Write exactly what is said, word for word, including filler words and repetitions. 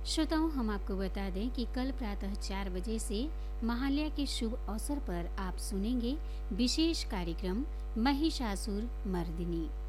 श्रोताओं, हम आपको बता दें कि कल प्रातः चार बजे से महालया के शुभ अवसर पर आप सुनेंगे विशेष कार्यक्रम महिषासुर मर्दिनी।